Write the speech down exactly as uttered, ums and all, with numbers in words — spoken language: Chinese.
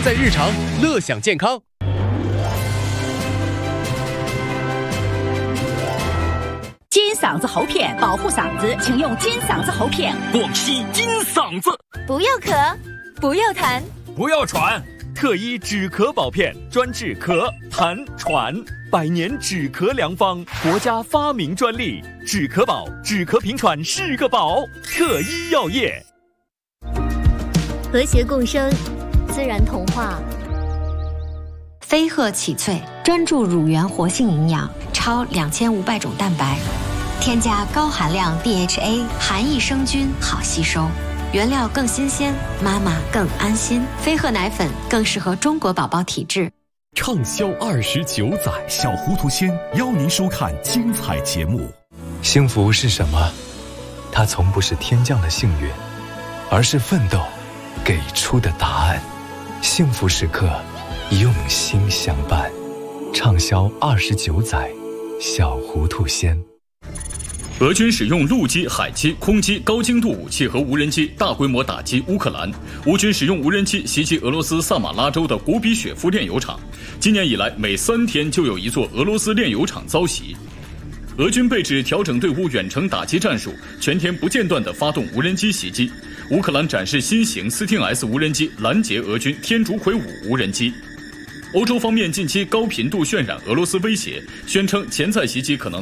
在日常，乐享健康。 金嗓子喉片保护嗓子，请用金嗓子喉片。 广西金嗓子， 不要咳，不要痰， 不要喘。特医止咳保片，专治咳、痰、喘，百年止咳良方，国家发明专利。止咳宝，止咳平喘是个宝。特医药业， 和谐共生，自然童话。 飞鹤启萃专注乳源活性营养，超两千五百种蛋白，添加高含量 D H A， 含益生菌，好吸收。原料更新鲜，妈妈更安心。飞鹤奶粉更适合中国宝宝体质。 畅销二十九载，小糊涂仙邀您收看精彩节目。 幸福是什么？它从不是天降的幸运，而是奋斗给出的答案。幸福时刻，用心相伴。畅销二十九载，小糊涂仙。 俄军使用陆基、海基、空基高精度武器和无人机大规模打击乌克兰。乌军使用无人机袭击俄罗斯萨马拉州的古比雪夫炼油厂。今年以来，每三天就有一座俄罗斯炼油厂遭袭。俄军被指调整队伍远程打击战术，全天不间断地发动无人机袭击。乌克兰展示新型斯汀 S 无人机拦截俄军天竺葵五无人机。欧洲方面近期高频度渲染俄罗斯威胁，宣称潜在袭击可能